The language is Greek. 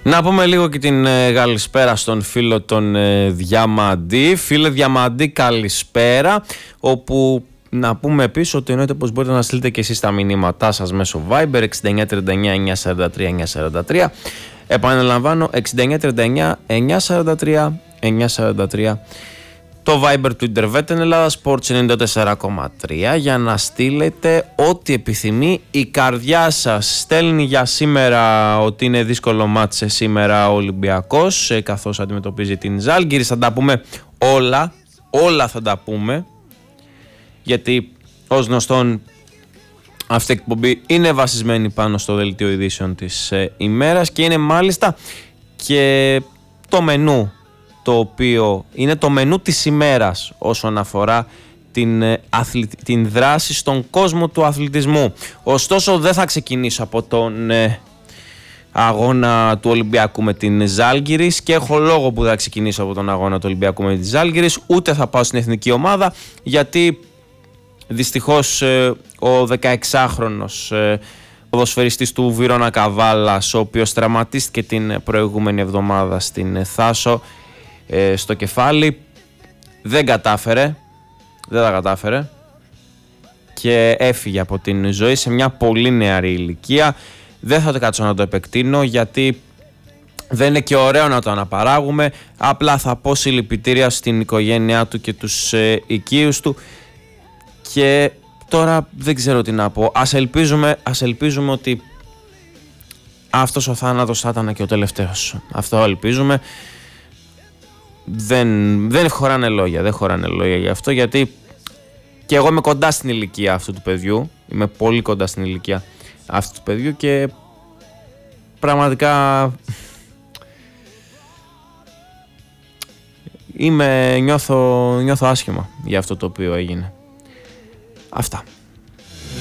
Να πούμε λίγο και την καλησπέρα στον φίλο τον Διαμαντή. Φίλε Διαμαντή, καλησπέρα. Όπου να πούμε επίσης ότι εννοείται πως μπορείτε να στείλετε και εσείς τα μηνύματά σας μέσω Viber 6939 943 943. Επαναλαμβάνω 6939 943 943. Το Viber του Intervetten Ελλάδα Sports 94,3 για να στείλετε ό,τι επιθυμεί η καρδιά σας. Στέλνει για σήμερα ότι είναι δύσκολο μάτς σήμερα ο Ολυμπιακός καθώς αντιμετωπίζει την Ζάλγκιρις. Θα τα πούμε όλα θα τα πούμε, γιατί ως γνωστόν αυτή η εκπομπή είναι βασισμένη πάνω στο δελτίο ειδήσεων της ημέρας και είναι μάλιστα και το μενού, το οποίο είναι το μενού της ημέρας όσον αφορά την δράση στον κόσμο του αθλητισμού. Ωστόσο δεν θα ξεκινήσω από τον αγώνα του Ολυμπιακού με την Ζάλγκιρις και έχω λόγο που θα ξεκινήσω από τον αγώνα του Ολυμπιακού με την Ζάλγκιρις, ούτε θα πάω στην εθνική ομάδα, γιατί δυστυχώς ο 16χρονος ποδοσφαιριστής του Βίρονα Καβάλας, ο οποίος τραυματίστηκε την προηγούμενη εβδομάδα στην Θάσο στο κεφάλι, δεν τα κατάφερε και έφυγε από την ζωή σε μια πολύ νεαρή ηλικία. Δεν θα το κάτσω να το επεκτείνω, γιατί δεν είναι και ωραίο να το αναπαράγουμε. Απλά θα πω συλληπιτήρια στην οικογένειά του και τους οικείους του και τώρα δεν ξέρω τι να πω. Ας ελπίζουμε ότι αυτός ο θάνατος θα ήταν και ο τελευταίος. Αυτό ελπίζουμε. Δεν χωράνε λόγια γι' αυτό, γιατί και εγώ είμαι κοντά στην ηλικία αυτού του παιδιού. Είμαι πολύ κοντά στην ηλικία αυτού του παιδιού και πραγματικά νιώθω άσχημα για αυτό το οποίο έγινε. Αυτά.